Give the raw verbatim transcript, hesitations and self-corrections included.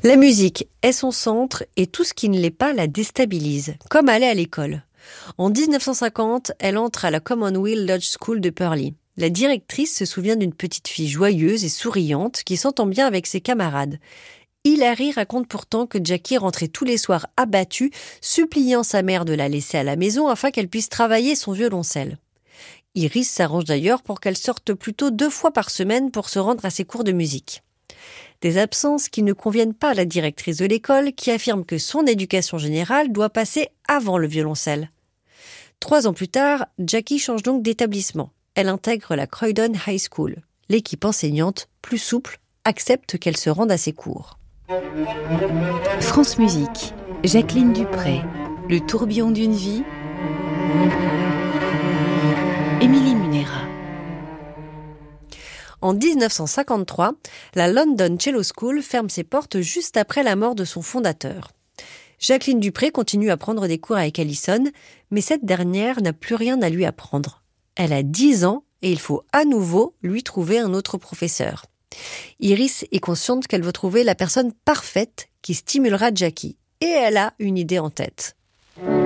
La musique est son centre et tout ce qui ne l'est pas la déstabilise, comme aller à l'école. En dix-neuf cent cinquante, elle entre à la Commonweal Lodge School de Purley. La directrice se souvient d'une petite fille joyeuse et souriante qui s'entend bien avec ses camarades. Hilary raconte pourtant que Jackie rentrait tous les soirs abattue, suppliant sa mère de la laisser à la maison afin qu'elle puisse travailler son violoncelle. Iris s'arrange d'ailleurs pour qu'elle sorte plutôt deux fois par semaine pour se rendre à ses cours de musique. Des absences qui ne conviennent pas à la directrice de l'école qui affirme que son éducation générale doit passer avant le violoncelle. Trois ans plus tard, Jackie change donc d'établissement. Elle intègre la Croydon High School. L'équipe enseignante, plus souple, accepte qu'elle se rende à ses cours. France Musique, Jacqueline Dupré, Le tourbillon d'une vie, Émilie Munera. En dix-neuf cent cinquante-trois, la London Cello School ferme ses portes juste après la mort de son fondateur. Jacqueline Dupré continue à prendre des cours avec Allison, mais cette dernière n'a plus rien à lui apprendre. Elle a dix ans et il faut à nouveau lui trouver un autre professeur. Iris est consciente qu'elle veut trouver la personne parfaite qui stimulera Jackie. Et elle a une idée en tête.